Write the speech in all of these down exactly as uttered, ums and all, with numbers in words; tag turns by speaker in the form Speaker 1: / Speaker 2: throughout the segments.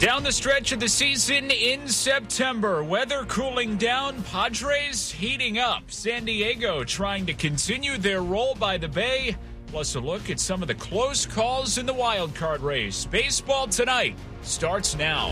Speaker 1: Down the stretch of the season in September, weather cooling down, Padres heating up. San Diego trying to continue their roll by the Bay. Plus a look at some of the close calls in the wild card race. Baseball Tonight starts now.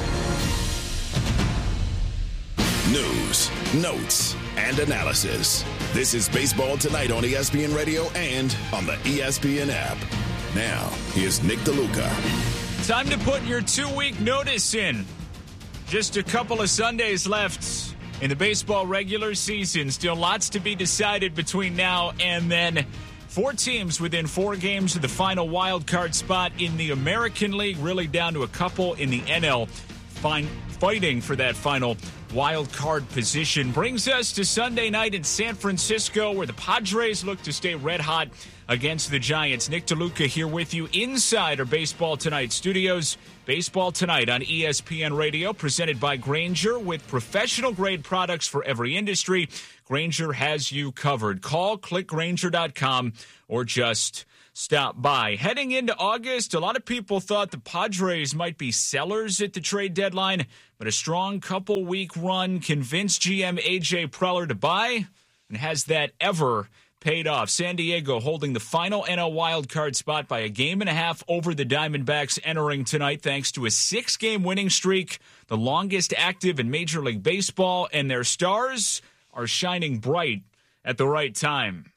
Speaker 2: News, notes, and analysis. This is Baseball Tonight on E S P N Radio and on the E S P N app. Now, here's Nick DeLuca.
Speaker 1: Time to put your two-week notice in. Just a couple of Sundays left in the baseball regular season. Still lots to be decided between now and then. Four teams within four games of the final wild card spot in the American League, really down to a couple in the N L, fine, fighting for that final wild card position. Brings us to Sunday night in San Francisco, where the Padres look to stay red hot against the Giants. Nick DeLuca here with you inside our Baseball Tonight studios. Baseball Tonight on E S P N Radio, presented by Grainger, with professional-grade products for every industry. Grainger has you covered. Call, click Grainger dot com, or just stop by. Heading into August, a lot of people thought the Padres might be sellers at the trade deadline, but a strong couple-week run convinced G M A J Preller to buy, and has that ever paid off. San Diego holding the final N L wildcard spot by a game and a half over the Diamondbacks entering tonight, thanks to a six-game winning streak, the longest active in Major League Baseball, and their stars are shining bright at the right time.